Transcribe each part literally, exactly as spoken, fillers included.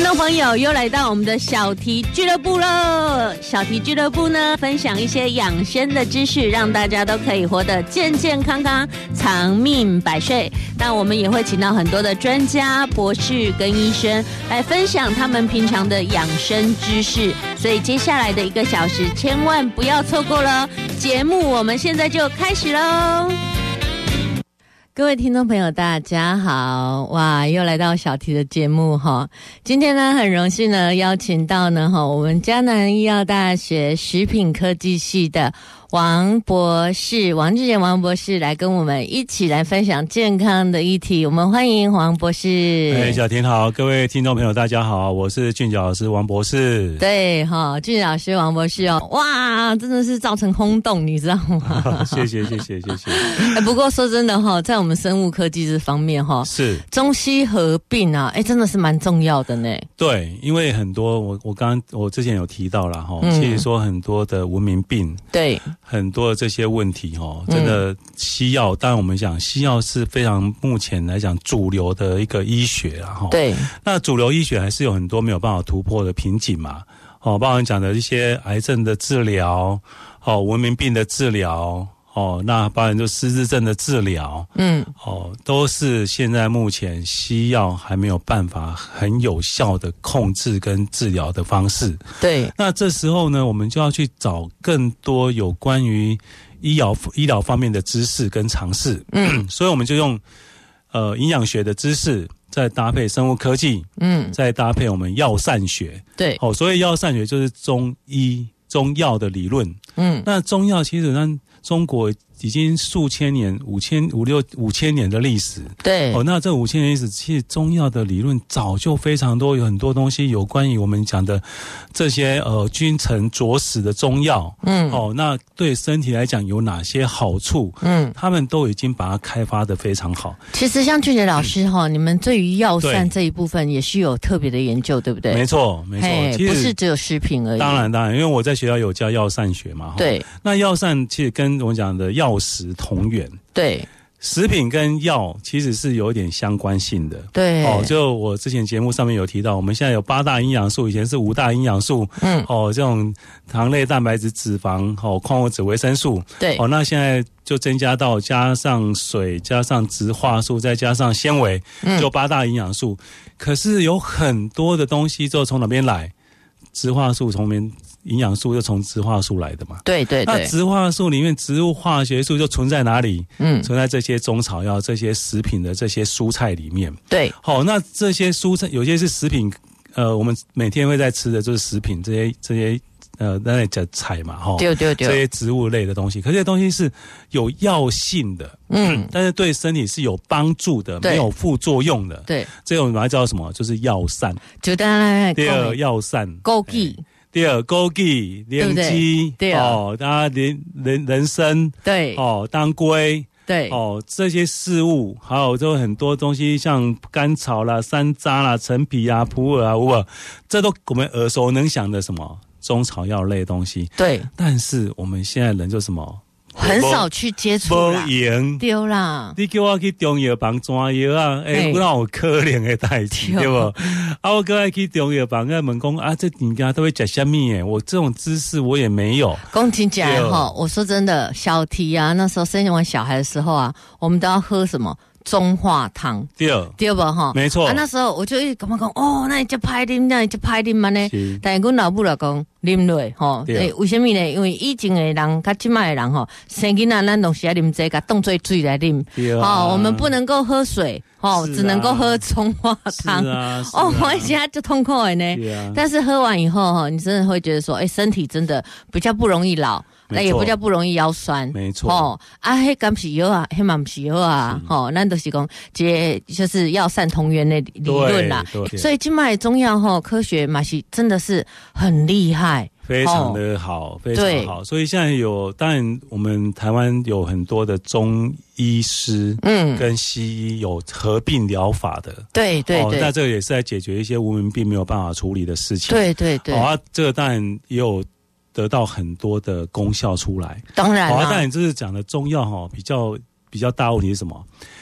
众朋友又来到我们的小题俱乐部了。小题俱乐部呢，分享一些养生的知识，让大家都可以活得健健康康，长命百岁。那我们也会请到很多的专家、博士跟医生来分享他们平常的养生知识，所以接下来的一个小时千万不要错过了。节目我们现在就开始喽。各位听众朋友大家好，哇，又来到小题的节目哈。今天呢很荣幸呢邀请到呢哈我们嘉南医药大学食品科技系的王博士，王志贤王博士来跟我们一起来分享健康的议题。我们欢迎王博士。 哎，小婷好，各位听众朋友大家好，我是俊角老师王博士。 对哈，俊角老师王博士哦，哇，真的是造成轰动，你知道吗？ 谢谢谢谢谢谢。 哎，不过说真的哈，在我们生物科技这方面哈， 是中西合并啊，哎，真的是蛮重要的呢。 对，因为很多我我刚刚我之前有提到了哈， 嗯、 其实说很多的文明病， 对。 很多的这些问题哦，真的西药，当然我们讲西药是非常目前来讲主流的一个医学啊， 对。 那主流医学还是有很多没有办法突破的瓶颈嘛，哦，包含讲的一些癌症的治疗，哦，文明病的治疗。哦，那包含就失智症的治疗，嗯，哦，都是现在目前西药还没有办法很有效的控制跟治疗的方式。 对， 那这时候呢，我们就要去找更多有关于医疗医疗方面的知识跟尝试。嗯，所以我们就用呃营养学的知识，再搭配生物科技，嗯，再搭配我们药膳学。 对， 哦，所以药膳学就是中医中药的理论。嗯，那中药其实上。中国已经数千年、五千、五六、五千年的历史。 对， 哦，那这五千年历史，其实中药的理论早就非常多，有很多东西有关于我们讲的这些呃君臣佐使的中药。嗯，哦，那对身体来讲有哪些好处？嗯，他们都已经把它开发得非常好。 其实像俊杰老师哈、嗯，你们对于药膳这一部分也是有特别的研究，对不对？ 没错，没错， 其实不是只有食品而已。 当然，当然，因为我在学校有教药膳学嘛。 对， 那药膳其实跟我们讲的药食同源。 对， 食品跟药其实是有一点相关性的。 对， 哦，就我之前节目上面有提到，我们现在有八大营养素，以前是五大营养素。嗯，哦，这种糖类、蛋白质、脂肪、哦，矿物质、维生素。 对， 哦，那现在就增加到加上水、加上植化素，再加上纤维，就八大营养素。嗯、可是有很多的东西就从哪边来？植化素从边。营养素就从植化素来的嘛， 对对对。 那植化素里面植物化学素就存在哪里？嗯，存在这些中草药、这些食品的这些蔬菜里面。 对， 好，那这些蔬菜有些是食品，呃，我们每天会在吃的就是食品，这些这些呃，那叫菜嘛，哈， 对对对， 这些植物类的东西，可是这些东西是有药性的，嗯，但是对身体是有帮助的，没有副作用的。 对， 这种把它叫什么？就是药膳。 就当然， 第二药膳， 枸杞。 第二，枸杞、莲姬， 对哦，大家人人人参， 对， 哦，当归， 对， 哦，这些事物，还有就很多东西，像甘草啦、山楂啦、陈皮啊、普洱啊、乌洱，这都我们耳熟能详的什么中草药类的东西。 对， 但是我们现在人就什么？ 很少去接触啦， 没用丢啦！ 你叫我去中药房抓药啊，哎、欸，我哪有可怜的代志，对不？啊，我哥爱去中药房，在问讲啊，这人家都会吃什么？哎，我这种知识我也没有。 讲听起来哈，我说真的，小题啊，那时候生完小孩的时候啊，我们都要喝什么？中化汤， 对对吧？哈， 没错。 啊，那时候我就一直感觉讲，哦，那你就歹啉，那你就歹啉嘛呢？但是阮老母就讲啉落，吼，诶，为什么呢？因为以前的人，甲今麦的人，吼，生囡仔咱拢是要啉这个，当做水来啉。哦，我们不能够喝水，哦，只能够喝中化汤。哦，我以前就痛苦的呢。但是喝完以后，哈，你真的会觉得说，哎，身体真的比较不容易老。那也比较不容易腰酸， 没错哦。啊，迄敢是药啊，迄嘛不是药啊，吼，咱都是讲这就是药膳同源的理论啦。所以今麦中药吼科学嘛是真的是很厉害， 非常的好，哦、非常好。所以现在有，当然我们台湾有很多的中医师，嗯，跟西医有合并疗法的， 对对对。 哦、那这个也是在解决一些文明病没有办法处理的事情， 对对对。 哦、啊，这个当然也有。得到很多的功效出来， 当然啦。 当然，这是讲的中药哈，比较比较大问题是什么？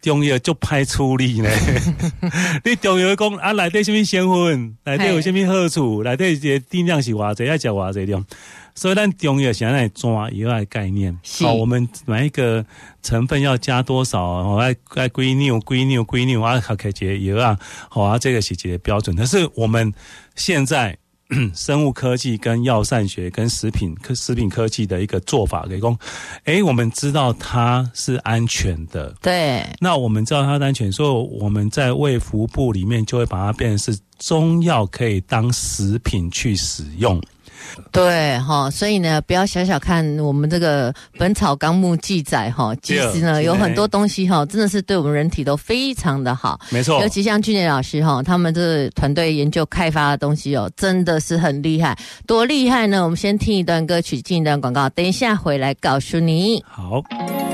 中药就歹处理呢。你中药讲啊，内底什么成分，内底有什么好处，内底这定量是偌济，要食偌济量。所以咱中药现在抓药的概念，好、哦，我们每一个成分要加多少，哦，爱爱归纽归纽归纽啊，好可以药啊，好啊，这个是一个标准。但是我们现在生物科技跟药膳学跟食品科食品科技的一个做法，给讲，诶，我们知道它是安全的， 对，那我们知道它安全，所以我们在卫福部里面就会把它变成是中药可以当食品去使用。 对哈，所以呢，不要小小看我们这个《本草纲目》记载哈，其实呢有很多东西哈，真的是对我们人体都非常的好。 没错， 尤其像俊杰老师哈，他们这个团队研究开发的东西哦，真的是很厉害。多厉害呢？我们先听一段歌曲，进一段广告，等一下回来告诉你。 好。